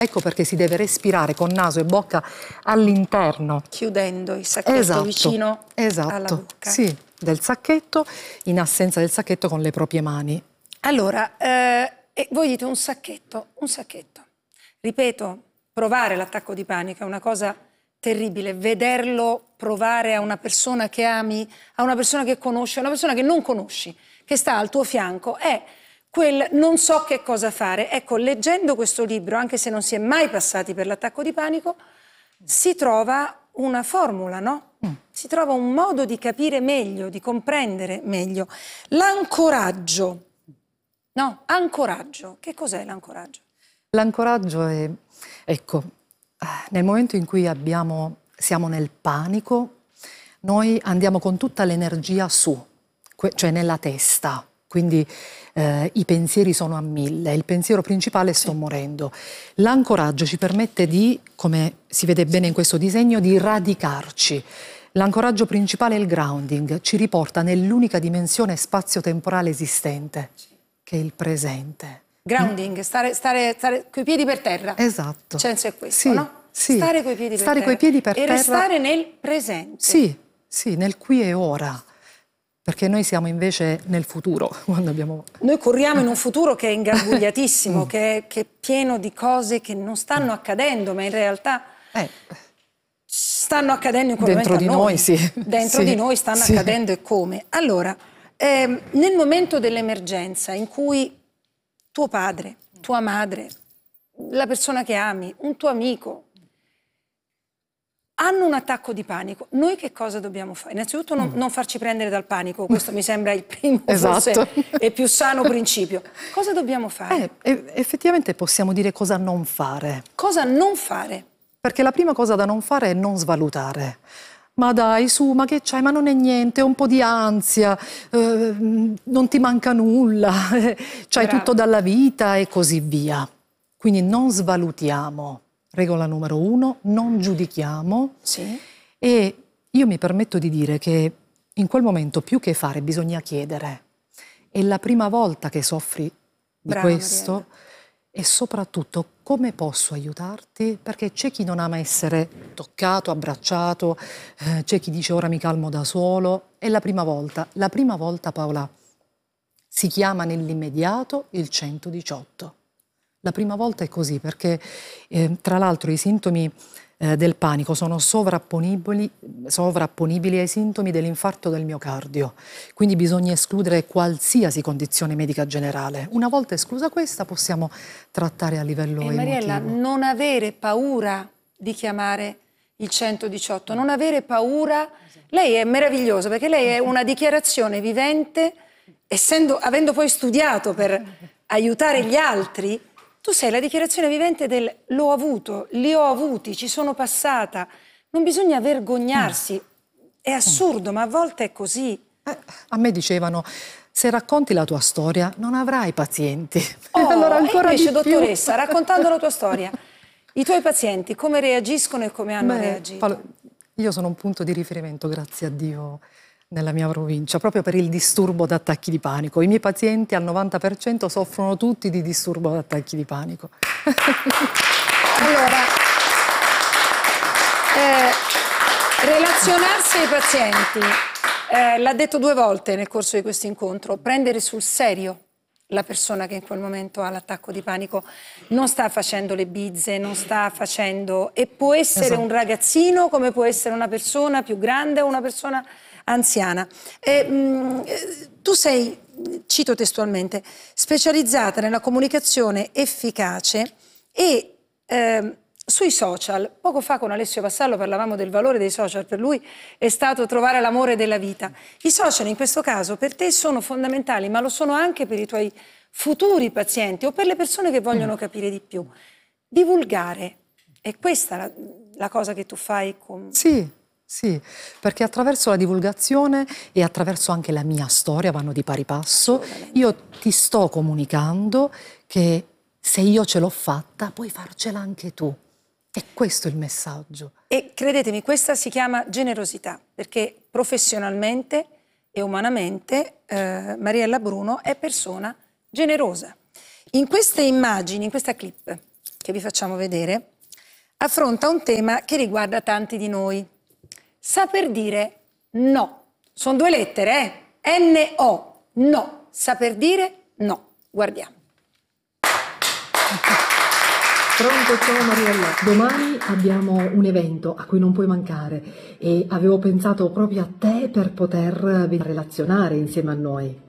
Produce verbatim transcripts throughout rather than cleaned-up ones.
Ecco perché si deve respirare con naso e bocca all'interno. Chiudendo il sacchetto esatto, vicino esatto, alla bocca. Sì, del sacchetto, in assenza del sacchetto con le proprie mani. Allora, eh, e voi dite un sacchetto, un sacchetto. Ripeto, provare l'attacco di panico è una cosa terribile. Vederlo provare a una persona che ami, a una persona che conosci, a una persona che non conosci, che sta al tuo fianco, è quel non so che cosa fare. Ecco, leggendo questo libro, anche se non si è mai passati per l'attacco di panico, si trova una formula, no? Mm. Si trova un modo di capire meglio, di comprendere meglio. L'ancoraggio. No, ancoraggio. Che cos'è l'ancoraggio? L'ancoraggio è, ecco, nel momento in cui abbiamo, siamo nel panico, noi andiamo con tutta l'energia su, cioè nella testa. Quindi eh, i pensieri sono a mille, il pensiero principale è sto morendo. L'ancoraggio ci permette di, come si vede bene in questo disegno, di radicarci. L'ancoraggio principale è il grounding, ci riporta nell'unica dimensione spazio-temporale esistente, che è il presente. Grounding, stare, stare, stare coi piedi per terra. Esatto. Il senso è questo, sì, no? Sì. Stare coi piedi per stare terra. Coi piedi per e terra. restare nel presente. Sì, sì, nel qui e ora. Perché noi siamo invece nel futuro. Quando abbiamo... Noi corriamo in un futuro che è ingarbugliatissimo, che, è, che è pieno di cose che non stanno accadendo, ma in realtà eh. stanno accadendo in quel Dentro momento di a noi. noi, sì. Dentro sì. di noi stanno sì. accadendo e come. Allora, ehm, nel momento dell'emergenza in cui tuo padre, tua madre, la persona che ami, un tuo amico, hanno un attacco di panico, noi che cosa dobbiamo fare? Innanzitutto non, non farci prendere dal panico, questo mi sembra il primo, esatto. forse, e più sano principio. Cosa dobbiamo fare? Eh, effettivamente possiamo dire cosa non fare. Cosa non fare? Perché la prima cosa da non fare è non svalutare. Ma dai, su, ma che c'hai? Ma non è niente, è un po' di ansia, eh, non ti manca nulla, c'hai tutto dalla vita e così via. Quindi non svalutiamo. Regola numero uno, non giudichiamo. Sì. E io mi permetto di dire che in quel momento più che fare bisogna chiedere. È la prima volta che soffri di Brava, questo Mariella. e soprattutto come posso aiutarti? Perché c'è chi non ama essere toccato, abbracciato, eh, c'è chi dice ora mi calmo da solo. È la prima volta. La prima volta, Paola, si chiama nell'immediato il centodiciotto. La prima volta è così perché eh, tra l'altro i sintomi eh, del panico sono sovrapponibili, sovrapponibili ai sintomi dell'infarto del miocardio, quindi bisogna escludere qualsiasi condizione medica generale. Una volta esclusa questa possiamo trattare a livello e emotivo. Mariella, non avere paura di chiamare il centodiciotto, non avere paura. Lei è meravigliosa perché lei è una dichiarazione vivente, essendo, avendo poi studiato per aiutare gli altri. Tu sei la dichiarazione vivente del l'ho avuto, li ho avuti, ci sono passata. Non bisogna vergognarsi. È assurdo, ma a volte è così. Eh, a me dicevano, se racconti la tua storia non avrai pazienti. Oh, allora ancora e invece, di più. dottoressa, raccontando la tua storia, i tuoi pazienti come reagiscono e come hanno Beh, reagito? Paolo, io sono un punto di riferimento, grazie a Dio, nella mia provincia, proprio per il disturbo d'attacchi di panico. I miei pazienti al novanta per cento soffrono tutti di disturbo d'attacchi di panico. Allora, eh, relazionarsi ai pazienti, eh, l'ha detto due volte nel corso di questo incontro, prendere sul serio la persona che in quel momento ha l'attacco di panico, non sta facendo le bizze, non sta facendo... E può essere esatto. un ragazzino come può essere una persona più grande o una persona anziana. E, mh, tu sei, cito testualmente, specializzata nella comunicazione efficace e eh, sui social. Poco fa con Alessio Vassallo parlavamo del valore dei social, per lui è stato trovare l'amore della vita. I social in questo caso per te sono fondamentali, ma lo sono anche per i tuoi futuri pazienti o per le persone che vogliono capire di più. Divulgare, è questa la, la cosa che tu fai con... Sì. Sì, perché attraverso la divulgazione e attraverso anche la mia storia, vanno di pari passo, io ti sto comunicando che se io ce l'ho fatta, puoi farcela anche tu. E questo è il messaggio. E credetemi, questa si chiama generosità, perché professionalmente e umanamente eh, Mariella Bruno è persona generosa. In queste immagini, in questa clip, che vi facciamo vedere, affronta un tema che riguarda tanti di noi. Saper dire no. Sono due lettere, eh? N O, no. Saper dire no. Guardiamo. Pronto, ciao Mariella. Domani abbiamo un evento a cui non puoi mancare e avevo pensato proprio a te per poter venire a relazionare insieme a noi.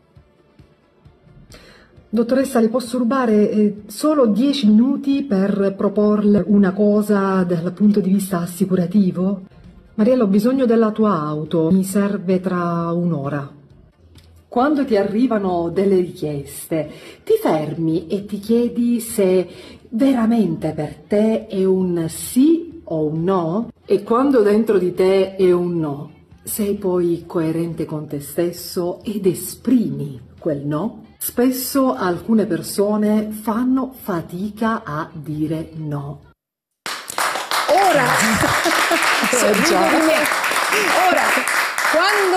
Dottoressa, le posso rubare eh, solo dieci minuti per proporle una cosa dal punto di vista assicurativo? Mariella, ho bisogno della tua auto, mi serve tra un'ora. Quando ti arrivano delle richieste, ti fermi e ti chiedi se veramente per te è un sì o un no? E quando dentro di te è un no, sei poi coerente con te stesso ed esprimi quel no? Spesso alcune persone fanno fatica a dire no. Ora, Eh, già. ora, quando...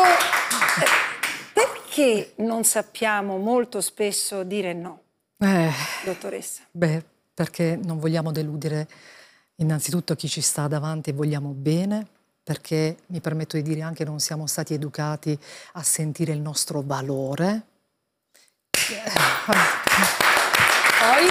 Perché non sappiamo molto spesso dire no, Eh, dottoressa? beh, perché non vogliamo deludere innanzitutto chi ci sta davanti e vogliamo bene, perché mi permetto di dire anche non siamo stati educati a sentire il nostro valore. Poi?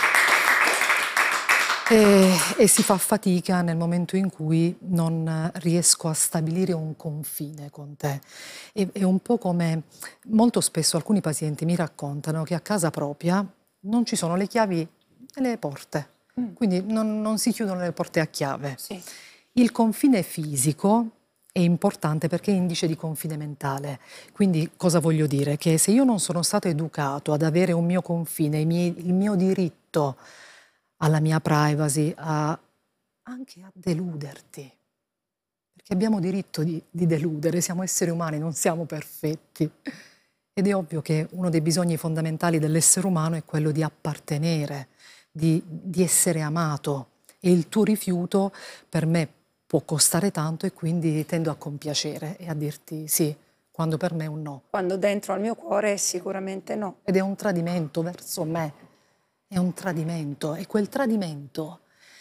E, e si fa fatica nel momento in cui non riesco a stabilire un confine con te. E- È un po' come molto spesso alcuni pazienti mi raccontano che a casa propria non ci sono le chiavi nelle porte, quindi non, non si chiudono le porte a chiave. Sì. Il confine fisico è importante perché è indice di confine mentale. Quindi cosa voglio dire? Che se io non sono stato educato ad avere un mio confine, i miei- il mio diritto alla mia privacy, a- anche a deluderti, perché abbiamo diritto di, di deludere, siamo esseri umani, non siamo perfetti. Ed è ovvio che uno dei bisogni fondamentali dell'essere umano è quello di appartenere, di, di essere amato. E il tuo rifiuto per me può costare tanto e quindi tendo a compiacere e a dirti sì, quando per me è un no. Quando dentro al mio cuore sicuramente no. Ed è un tradimento verso me, è un tradimento e quel tradimento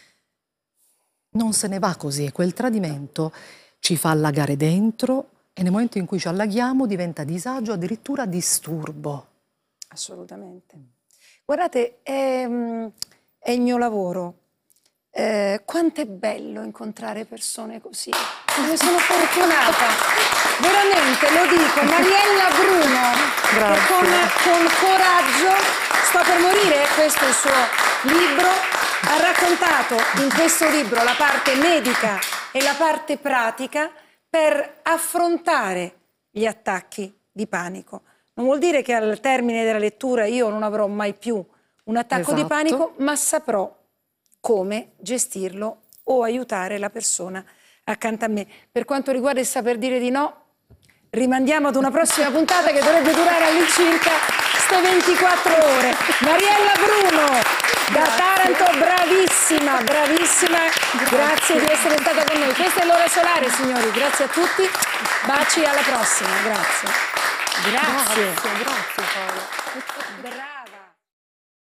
non se ne va così, quel tradimento ci fa allagare dentro e nel momento in cui ci allaghiamo diventa disagio, addirittura disturbo. Assolutamente. Guardate, è, mm, è il mio lavoro. Eh, quanto è bello incontrare persone così. Come sono fortunata. Veramente, lo dico. Mariella Bruno, che con, con coraggio, sto per morire, questo è il suo libro, ha raccontato in questo libro la parte medica e la parte pratica per affrontare gli attacchi di panico. Non vuol dire che al termine della lettura io non avrò mai più un attacco di Esatto. panico, ma saprò come gestirlo o aiutare la persona accanto a me. Per quanto riguarda il saper dire di no, rimandiamo ad una prossima puntata che dovrebbe durare all'incirca ste ventiquattro ore. Mariella Bruno, da Taranto, bravissima, bravissima. Grazie di essere stata con noi. Questa è l'ora solare, signori. Grazie a tutti. Baci, alla prossima. Grazie. Grazie. Grazie, grazie Paola. Brava.